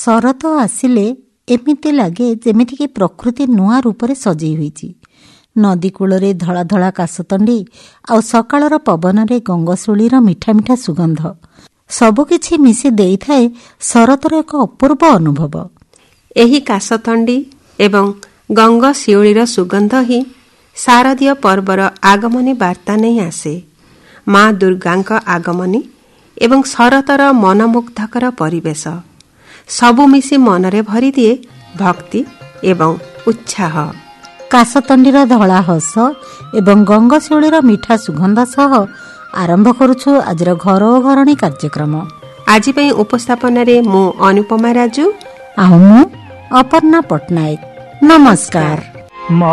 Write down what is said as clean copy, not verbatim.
ଶରତ ଆସିଲେ ଏମିତି ଲାଗେ ଯେମିତିକି ପ୍ରକୃତି ନୂଆ ରୂପରେ ସଜେଇ ହୋଇଛି। ନଦୀ କୂଳରେ ଧଳା ଧଳା କାଶତଣ୍ଡି ଆଉ ସକାଳର ପବନରେ ଗଙ୍ଗଶିଉଳିର ମିଠା ମିଠା ସୁଗନ୍ଧ ସବୁକିଛି ମିଶି ଦେଇଥାଏ ଶରତର ଏକ ଅପୂର୍ବ ଅନୁଭବ। ଏହି କାଶତଣ୍ଡି ଏବଂ ଗଙ୍ଗଶିଉଳିର ସୁଗନ୍ଧ ହିଁ ଶାରଦୀୟ ପର୍ବର ଆଗମନୀ ବାର୍ତ୍ତା ନେଇ ଆସେ। ମା ଦୁର୍ଗାଙ୍କ ଆଗମନୀ ଏବଂ ଶରତର ମନମୁଗ୍ଧକର ପରିବେଶ ସବୁ ମିଶି ମନରେ ଭରିଦିଏ ଭକ୍ତି ଏବଂ ଉତ୍ସାହ। କାଶତଣ୍ଡିର ଧଳା ହସ ଏବଂ ଗଙ୍ଗଶିଉଳିର ମିଠା ସୁଗନ୍ଧ ସହ ଆରମ୍ଭ କରୁଛୁ ଆଜିର ଘର ଓ ଘରଣୀ କାର୍ଯ୍ୟକ୍ରମ। ଆଜି ପାଇଁ ଉପସ୍ଥାପନାରେ ମୁଁ ଅନୁପମା ରାଜୁ ଆଉ ମୁଁ ଅପର୍ଣ୍ଣା ପଟ୍ଟନାୟକ। ନମସ୍କାର।